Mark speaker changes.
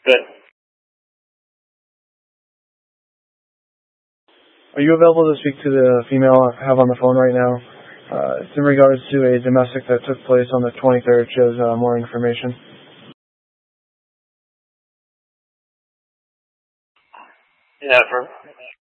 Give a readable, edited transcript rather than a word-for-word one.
Speaker 1: Good.
Speaker 2: Are you available to speak to the female I have on the phone right now? It's in regards to a domestic that took place on the 23rd. She has more information.
Speaker 1: Yeah,